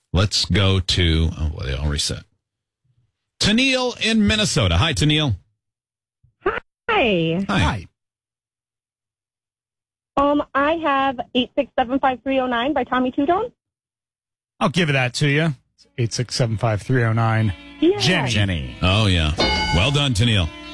Let's go to, well, they all reset. Tennille in Minnesota. Hi, Tennille. Hi. Hi. I have 8675309 by Tommy Two-Tone. I'll give that to you. 8675309. Yeah. Jenny. Oh, yeah. Well done, Tennille.